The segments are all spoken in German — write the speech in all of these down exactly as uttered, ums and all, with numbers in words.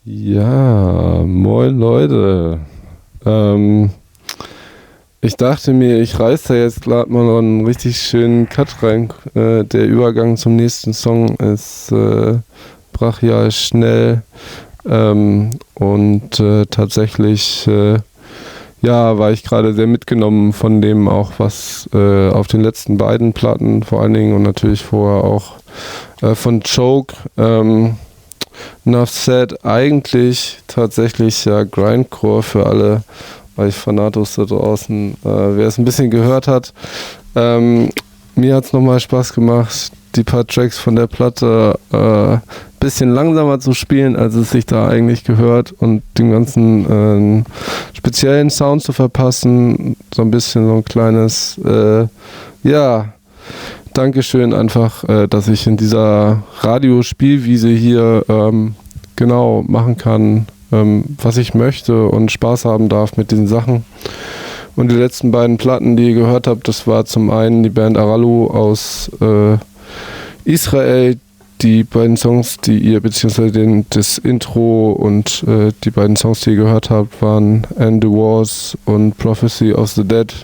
Ja, moin Leute. Ähm, ich dachte mir, ich reiß da jetzt gerade mal noch einen richtig schönen Cut rein. Äh, der Übergang zum nächsten Song ist äh, brachial schnell. Ähm, und äh, tatsächlich äh, ja, war ich gerade sehr mitgenommen von dem auch, was äh, auf den letzten beiden Platten vor allen Dingen und natürlich vorher auch äh, von Choke ähm, Enough Said, eigentlich tatsächlich ja Grindcore für alle, weil ich Fanatos da draußen, äh, wer es ein bisschen gehört hat. Ähm, mir hat es nochmal Spaß gemacht, die paar Tracks von der Platte ein äh, bisschen langsamer zu spielen, als es sich da eigentlich gehört und dem Ganzen äh, speziellen Sound zu verpassen. So ein bisschen so ein kleines, äh, ja, Dankeschön einfach, äh, dass ich in dieser Radiospielwiese hier ähm, genau machen kann, ähm, was ich möchte und Spaß haben darf mit diesen Sachen. Und die letzten beiden Platten, die ihr gehört habt, das war zum einen die Band Aralu aus äh, Israel. Die beiden Songs, die ihr, beziehungsweise den, das Intro und äh, die beiden Songs, die ihr gehört habt, waren End the Wars und Prophecy of the Dead.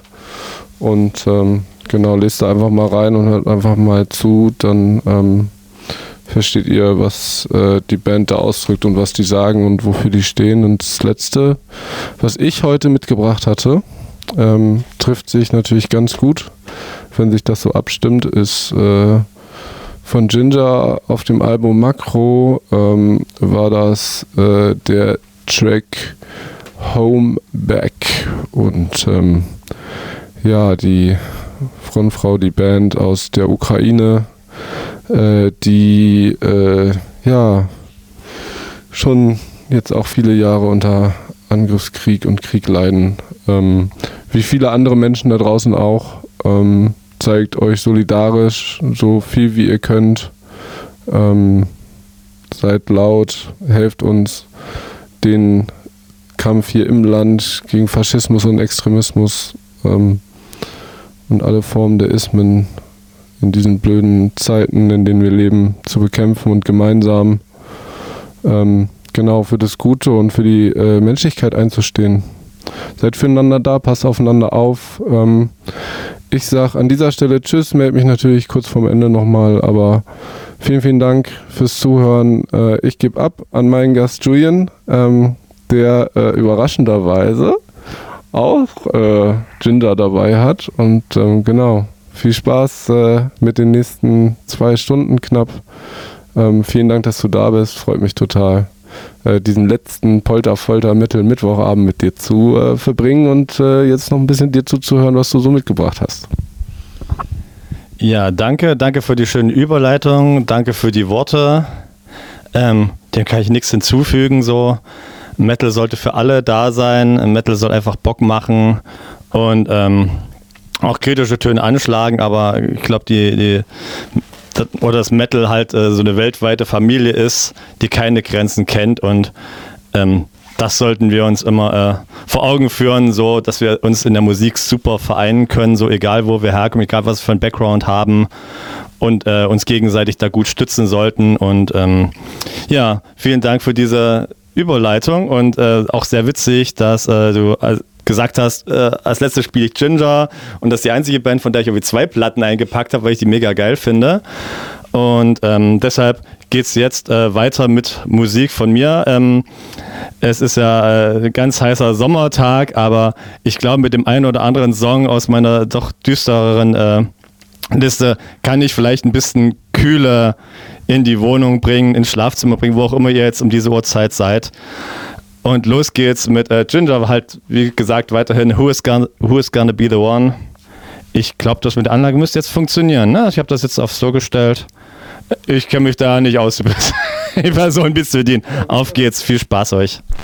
Und ähm, genau, lest da einfach mal rein und hört einfach mal zu, dann ähm, versteht ihr, was äh, die Band da ausdrückt und was die sagen und wofür die stehen. Und das Letzte, was ich heute mitgebracht hatte, ähm, trifft sich natürlich ganz gut, wenn sich das so abstimmt, ist äh, von Ginger auf dem Album Makro, ähm, war das äh, der Track Home Back. Und ähm, ja, die Frontfrau, die Band aus der Ukraine, äh, die äh, ja schon jetzt auch viele Jahre unter Angriffskrieg und Krieg leiden, ähm, wie viele andere Menschen da draußen auch. Ähm, zeigt euch solidarisch, so viel wie ihr könnt. Ähm, seid laut, helft uns, den Kampf hier im Land gegen Faschismus und Extremismus ähm, und alle Formen der Ismen in diesen blöden Zeiten, in denen wir leben, zu bekämpfen und gemeinsam ähm, genau für das Gute und für die äh, Menschlichkeit einzustehen. Seid füreinander da, passt aufeinander auf. Ähm, ich sag an dieser Stelle Tschüss, melde mich natürlich kurz vorm Ende nochmal, aber vielen, vielen Dank fürs Zuhören. Äh, ich gebe ab an meinen Gast Julian, ähm, der äh, überraschenderweise auch äh, Ginger dabei hat. Und ähm, genau, viel Spaß äh, mit den nächsten zwei Stunden knapp. Ähm, vielen Dank, dass du da bist, freut mich total, äh, diesen letzten Polter-Folter-Mittel-Mittwochabend mit dir zu äh, verbringen und äh, jetzt noch ein bisschen dir zuzuhören, was du so mitgebracht hast. Ja, danke, danke für die schöne Überleitung, danke für die Worte. Ähm, dem kann ich nichts hinzufügen, so. Metal sollte für alle da sein, Metal soll einfach Bock machen und ähm, auch kritische Töne anschlagen, aber ich glaube, die, die das, oder das Metal halt äh, so eine weltweite Familie ist, die keine Grenzen kennt und ähm, das sollten wir uns immer äh, vor Augen führen, so dass wir uns in der Musik super vereinen können, so egal wo wir herkommen, egal was wir für einen Background haben und äh, uns gegenseitig da gut stützen sollten und ähm, ja, vielen Dank für diese Überleitung und äh, auch sehr witzig, dass äh, du äh, gesagt hast, äh, als letztes spiele ich Ginger und das ist die einzige Band, von der ich irgendwie zwei Platten eingepackt habe, weil ich die mega geil finde. Und ähm, deshalb geht es jetzt äh, weiter mit Musik von mir. Ähm, es ist ja äh, ein ganz heißer Sommertag, aber ich glaube, mit dem einen oder anderen Song aus meiner doch düstereren äh, Liste kann ich vielleicht ein bisschen Kühle in die Wohnung bringen, ins Schlafzimmer bringen, wo auch immer ihr jetzt um diese Uhrzeit seid. Und los geht's mit äh, Ginger, halt wie gesagt weiterhin Who is gonna, who is gonna be the one? Ich glaube, das mit der Anlage müsste jetzt funktionieren. Ne? Ich habe das jetzt auf so gestellt. Ich kenne mich da nicht aus. Ich versuche ein bisschen bedienen. Auf geht's, viel Spaß euch.